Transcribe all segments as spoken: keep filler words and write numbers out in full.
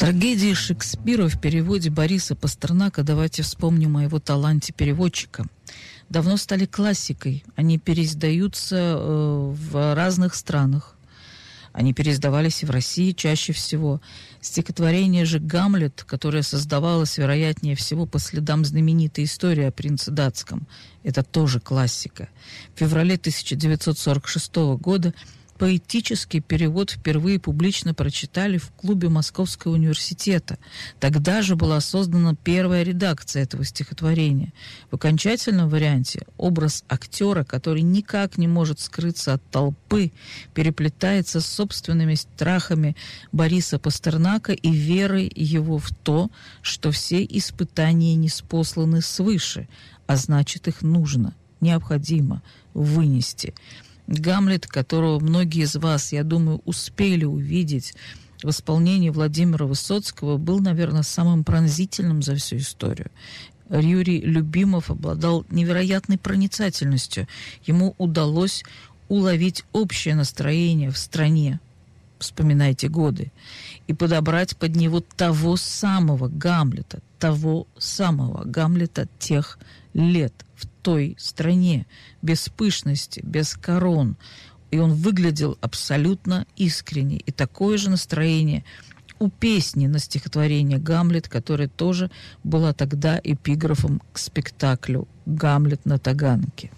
Трагедии Шекспира в переводе Бориса Пастернака, давайте вспомним о его таланте переводчика, давно стали классикой. Они переиздаются э, в разных странах. Они переиздавались и в России чаще всего. Стихотворение же «Гамлет», которое создавалось, вероятнее всего, по следам знаменитой истории о принце датском, это тоже классика. В феврале тысяча девятьсот сорок шестого года поэтический перевод впервые публично прочитали в клубе Московского университета. Тогда же была создана первая редакция этого стихотворения. В окончательном варианте образ актера, который никак не может скрыться от толпы, переплетается с собственными страхами Бориса Пастернака и верой его в то, что все испытания ниспосланы свыше, а значит, их нужно, необходимо вынести. Гамлет, которого многие из вас, я думаю, успели увидеть в исполнении Владимира Высоцкого, был, наверное, самым пронзительным за всю историю. Юрий Любимов обладал невероятной проницательностью. Ему удалось уловить общее настроение в стране, вспоминайте годы, и подобрать под него того самого Гамлета, того самого Гамлета тех лет в той стране, без пышности, без корон. И он выглядел абсолютно искренне. И такое же настроение у песни на стихотворение «Гамлет», которая тоже была тогда эпиграфом к спектаклю «Гамлет на таганке».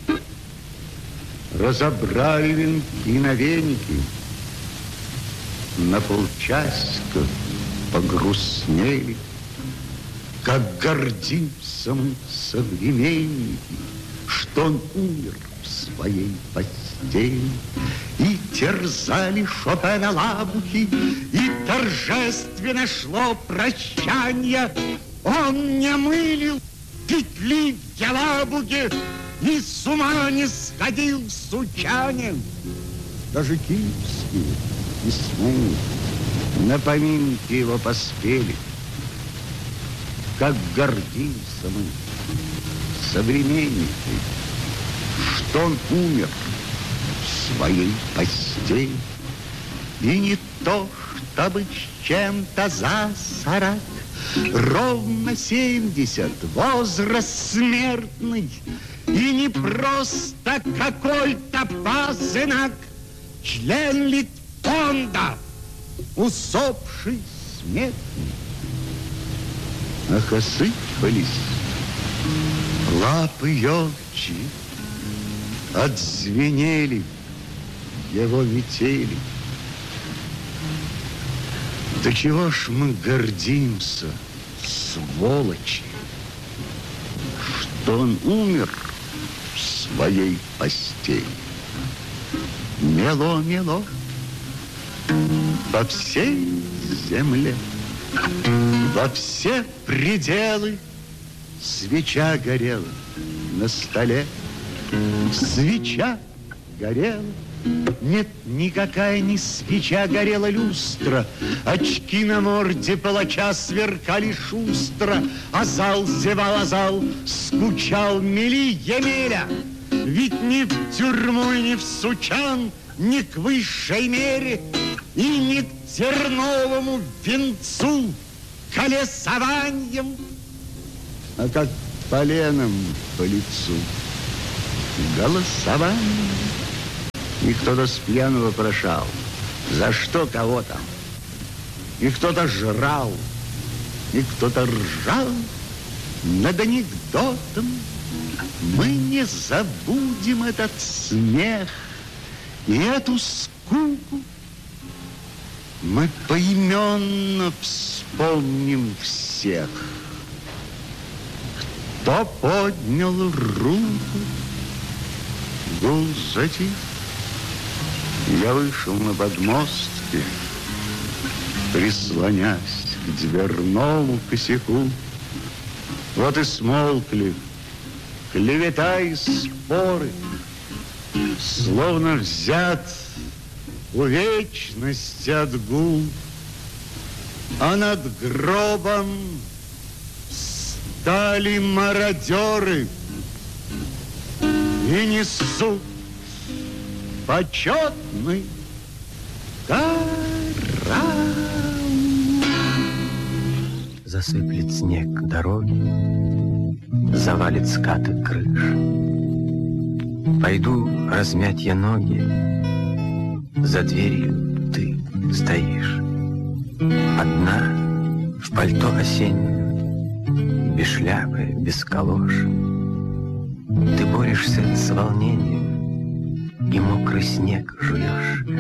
Разобрали венки на веники, на полчасика погрустнели, как гордимся мы, современники, что он умер в своей постели. И терзали Шопена лабухи, и торжественно шло прощанье. Он не мылил петли в Елабуге, и с ума не сходил сучане. Даже киевские письменники на поминки его поспели. Как гордимся мы, современники, что он умер в своей постели. И не то, чтобы с чем-то за сорок, ровно семьдесят, возраст смертный, и не просто какой-то пасынок, член Литфонда, усопший смертный. Ах, осыпались лапы елчи, отзвенели его метели. Да чего ж мы гордимся, сволочи, что он умер в своей постели. Мело, мело по всей земле, во все пределы свеча горела на столе. Свеча горела. Нет, никакая не свеча горела, люстра. Очки на морде палача сверкали шустро. А зал зевал, а зал скучал мели Емеля. Ведь ни в тюрьму, ни в Сучан, ни к высшей мере и ни к терновому венцу колесованием, а как поленом по лицу голосованием. И кто-то с пьяного прошал, за что кого там. И кто-то жрал, и кто-то ржал над анекдотом. Мы не забудем этот смех и эту скуку. Мы поименно вспомним всех, кто поднял руку. Гул затих. Я вышел на подмостки, прислонясь к дверному косяку. Вот и смолкли клевета и споры, словно взят у вечности отгул. А над гробом стали мародеры и несут почетный караул. засыплет снег дороги, завалит скаты крыш. Пойду размять я ноги, за дверью ты стоишь. Одна в пальто осеннем, без шляпы, без калош. Ты борешься с волнением и мокрый снег жуешь.